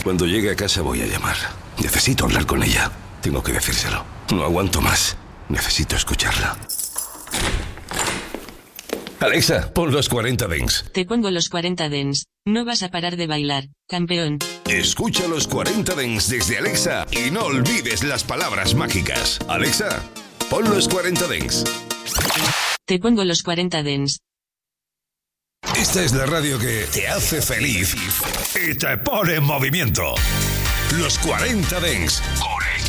Cuando llegue a casa voy a llamar. Necesito hablar con ella. Tengo que decírselo. No aguanto más. Necesito escucharla. Alexa, pon los 40 Dents. Te pongo los 40 Dents. No vas a parar de bailar, campeón. Escucha los 40 Dents desde Alexa y no olvides las palabras mágicas. Alexa, pon los 40 Dents. Te pongo los 40 Dents. Esta es la radio que te hace feliz y te pone en movimiento. Los 40 Dents.